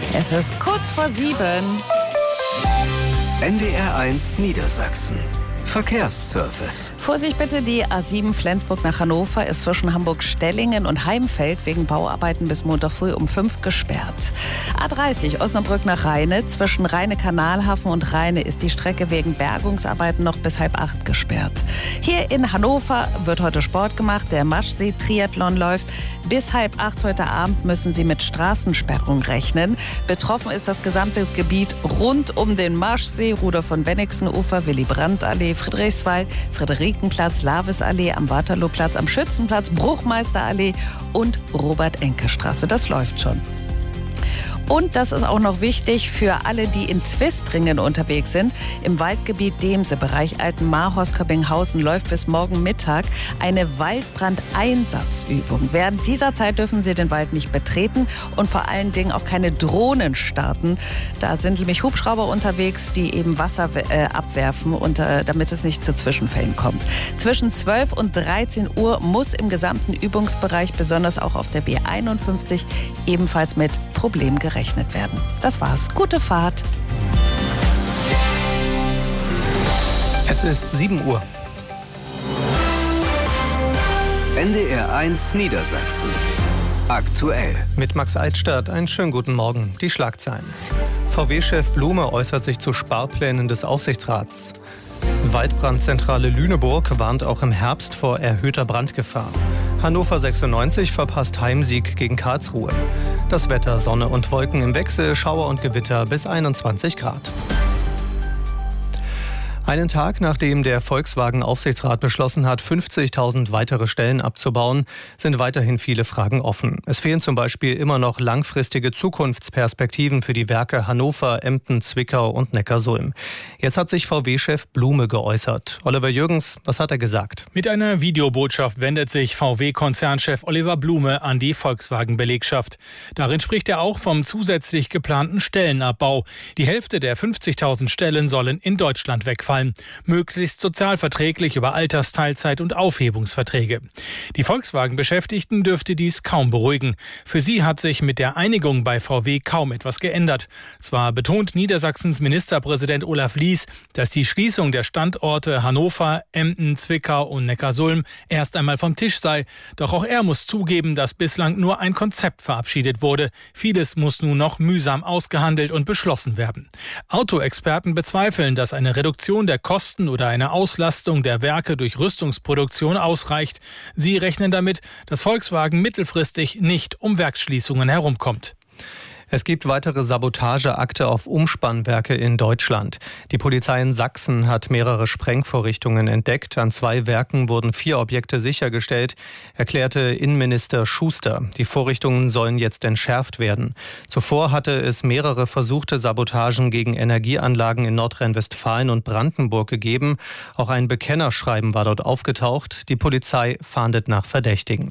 Es ist kurz vor 7. NDR1 Niedersachsen. Verkehrsservice. Vorsicht bitte, die A7 Flensburg nach Hannover ist zwischen Hamburg-Stellingen und Heimfeld wegen Bauarbeiten bis Montag früh um 5 gesperrt. A30 Osnabrück nach Rheine. Zwischen Rheine-Kanalhafen und Rheine ist die Strecke wegen Bergungsarbeiten noch bis 7:30 gesperrt. Hier in Hannover wird heute Sport gemacht. Der Maschsee-Triathlon läuft. Bis 7:30 heute Abend müssen Sie mit Straßensperrung rechnen. Betroffen ist das gesamte Gebiet rund um den Maschsee, Rudolf von Bennigsen-Ufer, Willy-Brandt-Allee, Friedrichswald, Friederikenplatz, Lavesallee, am Waterlooplatz, am Schützenplatz, Bruchmeisterallee und Robert-Enke-Straße. Das läuft schon. Und das ist auch noch wichtig für alle, die in Twistringen unterwegs sind. Im Waldgebiet Demse, Bereich Altenmarhorst-Köppinghausen, läuft bis morgen Mittag eine Waldbrandeinsatzübung. Während dieser Zeit dürfen Sie den Wald nicht betreten und vor allen Dingen auch keine Drohnen starten. Da sind nämlich Hubschrauber unterwegs, die eben Wasser abwerfen, damit es nicht zu Zwischenfällen kommt. Zwischen 12 und 13 Uhr muss im gesamten Übungsbereich, besonders auch auf der B51, ebenfalls mit Problemen gerechnet werden. Das war's. Gute Fahrt. Es ist 7 Uhr. NDR1 Niedersachsen. Aktuell. Mit Max Eitstadt einen schönen guten Morgen. Die Schlagzeilen. VW-Chef Blume äußert sich zu Sparplänen des Aufsichtsrats. Waldbrandzentrale Lüneburg warnt auch im Herbst vor erhöhter Brandgefahr. Hannover 96 verpasst Heimsieg gegen Karlsruhe. Das Wetter, Sonne und Wolken im Wechsel, Schauer und Gewitter bis 21 Grad. Einen Tag nachdem der Volkswagen-Aufsichtsrat beschlossen hat, 50.000 weitere Stellen abzubauen, sind weiterhin viele Fragen offen. Es fehlen zum Beispiel immer noch langfristige Zukunftsperspektiven für die Werke Hannover, Emden, Zwickau und Neckarsulm. Jetzt hat sich VW-Chef Blume geäußert. Oliver Jürgens, was hat er gesagt? Mit einer Videobotschaft wendet sich VW-Konzernchef Oliver Blume an die Volkswagen-Belegschaft. Darin spricht er auch vom zusätzlich geplanten Stellenabbau. Die Hälfte der 50.000 Stellen sollen in Deutschland wegfallen. Möglichst sozialverträglich über Altersteilzeit und Aufhebungsverträge. Die Volkswagen-Beschäftigten dürfte dies kaum beruhigen. Für sie hat sich mit der Einigung bei VW kaum etwas geändert. Zwar betont Niedersachsens Ministerpräsident Olaf Lies, dass die Schließung der Standorte Hannover, Emden, Zwickau und Neckarsulm erst einmal vom Tisch sei. Doch auch er muss zugeben, dass bislang nur ein Konzept verabschiedet wurde. Vieles muss nun noch mühsam ausgehandelt und beschlossen werden. Autoexperten bezweifeln, dass eine Reduktion der Kosten oder eine Auslastung der Werke durch Rüstungsproduktion ausreicht. Sie rechnen damit, dass Volkswagen mittelfristig nicht um Werksschließungen herumkommt. Es gibt weitere Sabotageakte auf Umspannwerke in Deutschland. Die Polizei in Sachsen hat mehrere Sprengvorrichtungen entdeckt. An 2 Werken wurden 4 Objekte sichergestellt, erklärte Innenminister Schuster. Die Vorrichtungen sollen jetzt entschärft werden. Zuvor hatte es mehrere versuchte Sabotagen gegen Energieanlagen in Nordrhein-Westfalen und Brandenburg gegeben. Auch ein Bekennerschreiben war dort aufgetaucht. Die Polizei fahndet nach Verdächtigen.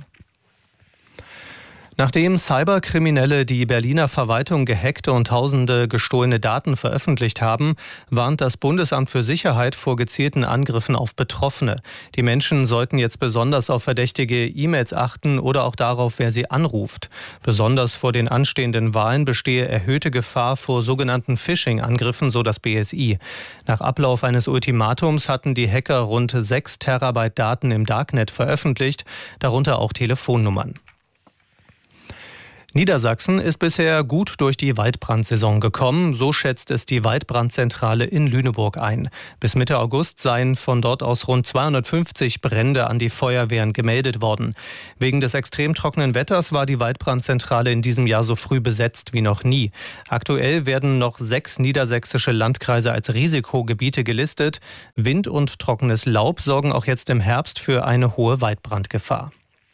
Nachdem Cyberkriminelle die Berliner Verwaltung gehackte und tausende gestohlene Daten veröffentlicht haben, warnt das Bundesamt für Sicherheit vor gezielten Angriffen auf Betroffene. Die Menschen sollten jetzt besonders auf verdächtige E-Mails achten oder auch darauf, wer sie anruft. Besonders vor den anstehenden Wahlen bestehe erhöhte Gefahr vor sogenannten Phishing-Angriffen, so das BSI. Nach Ablauf eines Ultimatums hatten die Hacker rund 6 Terabyte Daten im Darknet veröffentlicht, darunter auch Telefonnummern. Niedersachsen ist bisher gut durch die Waldbrandsaison gekommen, so schätzt es die Waldbrandzentrale in Lüneburg ein. Bis Mitte August seien von dort aus rund 250 Brände an die Feuerwehren gemeldet worden. Wegen des extrem trockenen Wetters war die Waldbrandzentrale in diesem Jahr so früh besetzt wie noch nie. Aktuell werden noch 6 niedersächsische Landkreise als Risikogebiete gelistet. Wind und trockenes Laub sorgen auch jetzt im Herbst für eine hohe Waldbrandgefahr.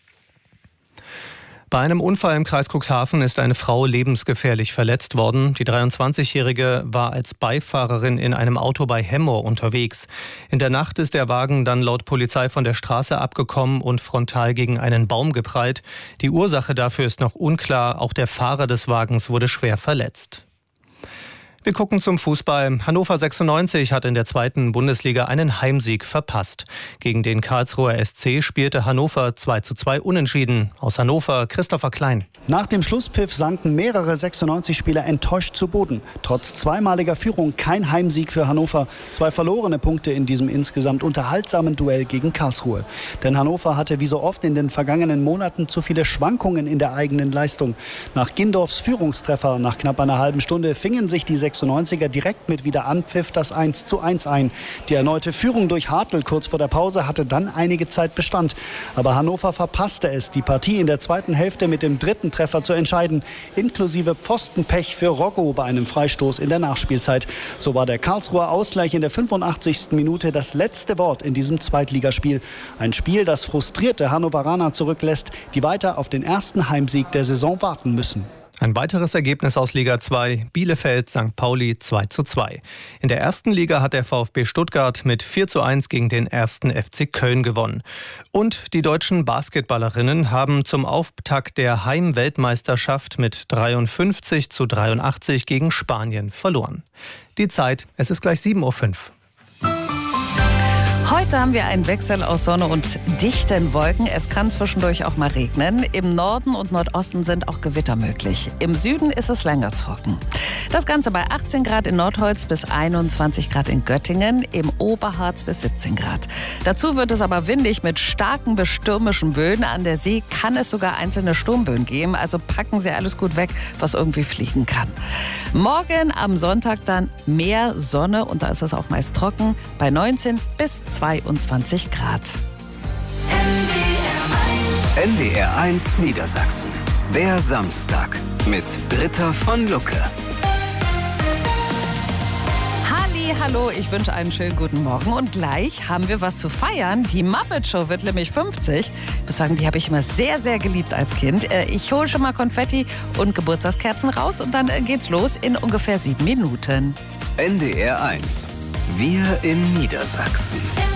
Bei einem Unfall im Kreis Cuxhaven ist eine Frau lebensgefährlich verletzt worden. Die 23-Jährige war als Beifahrerin in einem Auto bei Hemmoor unterwegs. In der Nacht ist der Wagen dann laut Polizei von der Straße abgekommen und frontal gegen einen Baum geprallt. Die Ursache dafür ist noch unklar. Auch der Fahrer des Wagens wurde schwer verletzt. Wir gucken zum Fußball. Hannover 96 hat in der 2. Bundesliga einen Heimsieg verpasst. Gegen den Karlsruher SC spielte Hannover 2:2 unentschieden. Aus Hannover Christopher Klein. Nach dem Schlusspfiff sanken mehrere 96-Spieler enttäuscht zu Boden. Trotz zweimaliger Führung kein Heimsieg für Hannover. 2 verlorene Punkte in diesem insgesamt unterhaltsamen Duell gegen Karlsruhe. Denn Hannover hatte wie so oft in den vergangenen Monaten zu viele Schwankungen in der eigenen Leistung. Nach Gindorfs Führungstreffer nach knapp einer halben Stunde fingen sich die 96er direkt mit Wiederanpfiff das 1:1 ein. Die erneute Führung durch Hartl kurz vor der Pause hatte dann einige Zeit Bestand. Aber Hannover verpasste es, die Partie in der zweiten Hälfte mit dem 3. Treffer zu entscheiden, inklusive Pfostenpech für Roggo bei einem Freistoß in der Nachspielzeit. So war der Karlsruher Ausgleich in der 85. Minute das letzte Wort in diesem Zweitligaspiel. Ein Spiel, das frustrierte Hannoveraner zurücklässt, die weiter auf den ersten Heimsieg der Saison warten müssen. Ein weiteres Ergebnis aus Liga 2, Bielefeld St. Pauli 2:2. In der ersten Liga hat der VfB Stuttgart mit 4:1 gegen den 1. FC Köln gewonnen. Und die deutschen Basketballerinnen haben zum Auftakt der Heimweltmeisterschaft mit 53:83 gegen Spanien verloren. Die Zeit, es ist gleich 7:05 Uhr. Heute haben wir einen Wechsel aus Sonne und dichten Wolken. Es kann zwischendurch auch mal regnen. Im Norden und Nordosten sind auch Gewitter möglich. Im Süden ist es länger trocken. Das Ganze bei 18 Grad in Nordholz bis 21 Grad in Göttingen, im Oberharz bis 17 Grad. Dazu wird es aber windig mit starken bis stürmischen Böen. An der See kann es sogar einzelne Sturmböen geben. Also packen Sie alles gut weg, was irgendwie fliegen kann. Morgen am Sonntag dann mehr Sonne und da ist es auch meist trocken bei 19 bis 22 Grad. NDR1 Niedersachsen. Der Samstag mit Britta von Lucke. Hallo, ich wünsche einen schönen guten Morgen und gleich haben wir was zu feiern. Die Muppet Show wird nämlich 50. Ich muss sagen, die habe ich immer sehr, sehr geliebt als Kind. Ich hole schon mal Konfetti und Geburtstagskerzen raus und dann geht's los in ungefähr 7 Minuten. NDR1. Wir in Niedersachsen.